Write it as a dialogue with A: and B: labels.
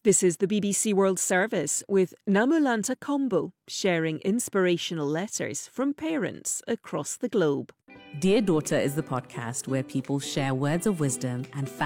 A: This is the BBC World Service with Namulanta Kombo sharing inspirational letters from parents across the globe.
B: Dear Daughter is the podcast where people share words of wisdom and